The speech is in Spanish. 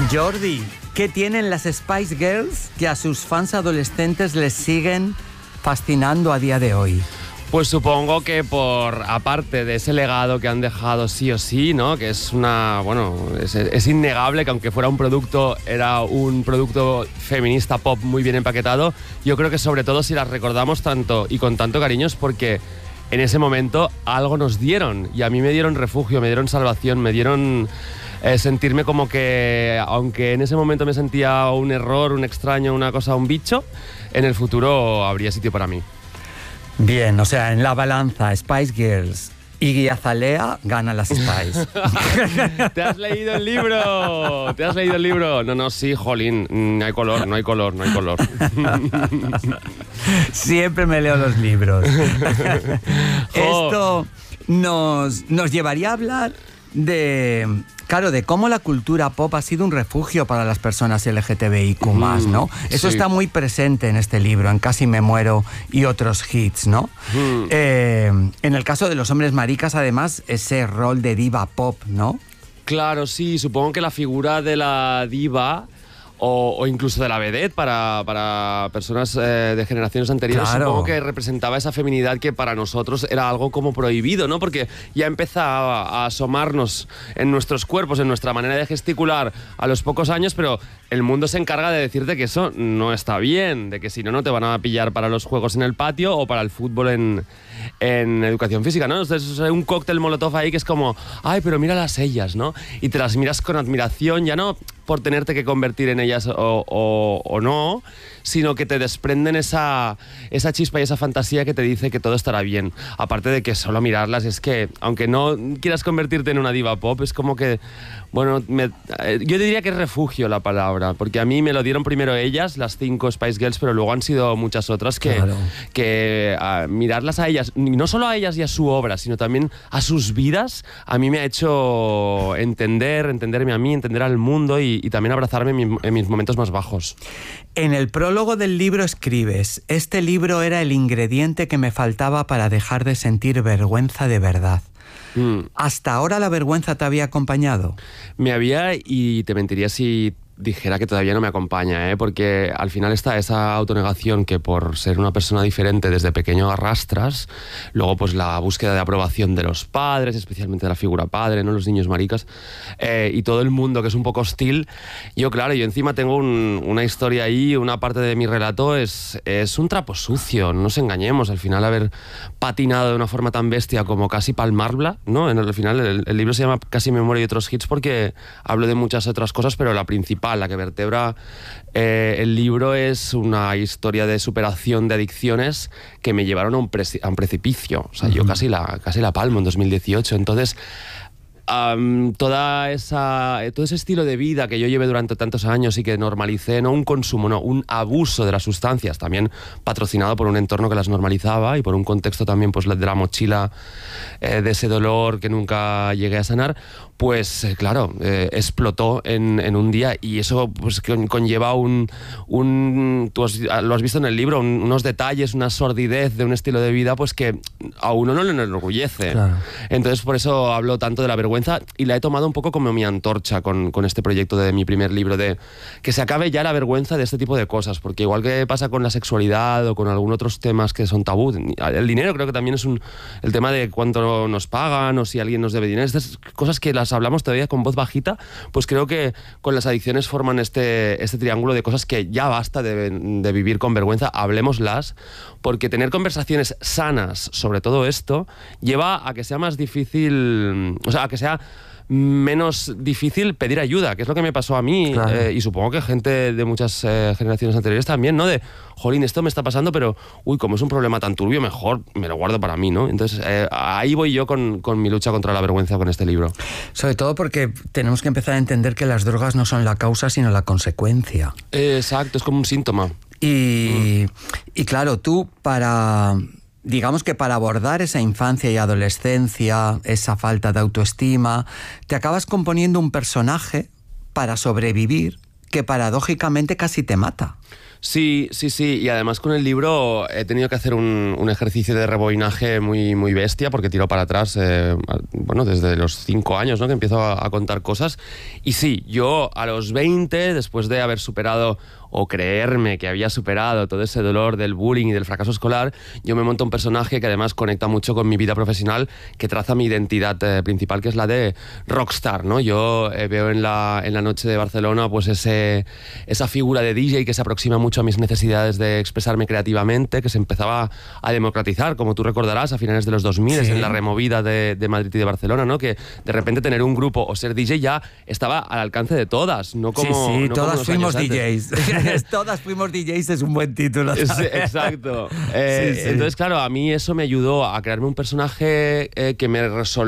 Jordi, ¿qué tienen las Spice Girls que a sus fans adolescentes les siguen fascinando a día de hoy? Pues supongo que aparte de ese legado que han dejado sí o sí, ¿no? Que es es innegable que aunque fuera un producto, era un producto feminista pop muy bien empaquetado. Yo creo que sobre todo si las recordamos tanto y con tanto cariño es porque en ese momento algo nos dieron, y a mí me dieron refugio, me dieron salvación, me dieron sentirme como que, aunque en ese momento me sentía un error, un extraño, una cosa, un bicho, en el futuro habría sitio para mí. Bien, o sea, en la balanza Spice Girls, Iggy Azalea, gana las Spice. ¿Te has leído el libro? ¿Te has leído el libro? No, sí, jolín, no hay color. Siempre me leo los libros. Esto nos llevaría a hablar de cómo la cultura pop ha sido un refugio para las personas LGTBIQ+, ¿no? Eso sí. está muy presente en este libro, en Casi me muero y otros hits, ¿no? En el caso de los hombres maricas, además, ese rol de diva pop, ¿no? Claro, sí, supongo que la figura de la diva o incluso de la vedette para personas de generaciones anteriores, claro, supongo que representaba esa feminidad que para nosotros era algo como prohibido, ¿no? Porque ya empezaba a asomarnos en nuestros cuerpos, en nuestra manera de gesticular a los pocos años, pero el mundo se encarga de decirte que eso no está bien, de que si no te van a pillar para los juegos en el patio o para el fútbol en educación física, ¿no? Entonces es un cóctel molotov ahí que es como, ay, pero míralas ellas, ¿no? Y te las miras con admiración, ya no por tenerte que convertir en ellas o no, sino que te desprenden esa chispa y esa fantasía que te dice que todo estará bien. Aparte de que solo mirarlas es que, aunque no quieras convertirte en una diva pop, es como que, bueno, yo diría que es refugio la palabra, porque a mí me lo dieron primero ellas, las 5 Spice Girls, pero luego han sido muchas otras que mirarlas a ellas, no solo a ellas y a su obra, sino también a sus vidas, a mí me ha hecho entenderme a mí, entender al mundo y también abrazarme en mis momentos más bajos. En el prólogo del libro escribes: este libro era el ingrediente que me faltaba para dejar de sentir vergüenza de verdad. ¿Hasta ahora la vergüenza te había acompañado? Me había, y te mentiría si dijera que todavía no me acompaña, porque al final está esa autonegación que por ser una persona diferente desde pequeño arrastras, luego pues la búsqueda de aprobación de los padres, especialmente de la figura padre, ¿no? Los niños maricas, y todo el mundo que es un poco hostil. Yo encima tengo una historia ahí, una parte de mi relato es un trapo sucio, no nos engañemos, al final haber patinado de una forma tan bestia como casi palmarla, ¿no? Al final el libro se llama Casi me muero y otros hits porque hablo de muchas otras cosas, pero la principal, la que vertebra el libro, es una historia de superación de adicciones que me llevaron a un precipicio. O sea, yo casi la palmo en 2018. Entonces, todo ese estilo de vida que yo llevé durante tantos años y que normalicé, no un consumo, no, un abuso de las sustancias, también patrocinado por un entorno que las normalizaba y por un contexto también pues de la mochila de ese dolor que nunca llegué a sanar, pues claro, explotó en un día, y eso pues conlleva tú lo has visto en el libro, unos detalles, una sordidez de un estilo de vida pues que a uno no le enorgullece. Claro. Entonces por eso hablo tanto de la vergüenza y la he tomado un poco como mi antorcha con este proyecto de mi primer libro, de que se acabe ya la vergüenza de este tipo de cosas, porque igual que pasa con la sexualidad o con algunos otros temas que son tabú, el dinero creo que también es el tema de cuánto nos pagan o si alguien nos debe dinero, estas cosas que las hablamos todavía con voz bajita, pues creo que con las adicciones forman este triángulo de cosas que ya basta de vivir con vergüenza, hablemoslas, porque tener conversaciones sanas sobre todo esto lleva a que sea más difícil, o sea, a que sea menos difícil pedir ayuda, que es lo que me pasó a mí, claro. Y supongo que gente de muchas generaciones anteriores también, ¿no? De, jolín, esto me está pasando, pero, como es un problema tan turbio, mejor me lo guardo para mí, ¿no? Entonces, ahí voy yo con mi lucha contra la vergüenza con este libro. Sobre todo porque tenemos que empezar a entender que las drogas no son la causa, sino la consecuencia. Exacto, es como un síntoma. Y claro, tú digamos que para abordar esa infancia y adolescencia, esa falta de autoestima, te acabas componiendo un personaje para sobrevivir que paradójicamente casi te mata. Sí, y además con el libro he tenido que hacer un ejercicio de rebobinaje muy, muy bestia, porque tiro para atrás, desde los 5 años, ¿no?, que empiezo a contar cosas. Y sí, yo a los 20, después de haber superado o creerme que había superado todo ese dolor del bullying y del fracaso escolar, yo me monto un personaje que además conecta mucho con mi vida profesional, que traza mi identidad principal, que es la de rockstar, ¿no? Yo veo en la noche de Barcelona pues esa figura de DJ que se aproxima mucho a mis necesidades de expresarme creativamente, que se empezaba a democratizar, como tú recordarás, a finales de los 2000, en la removida de Madrid y de Barcelona, ¿no? Que de repente tener un grupo o ser DJ ya estaba al alcance de todas, no como... Sí, no todas como fuimos DJs. Todas fuimos DJs, es un buen título. Sí, exacto. Entonces, claro, a mí eso me ayudó a crearme un personaje que me resolvió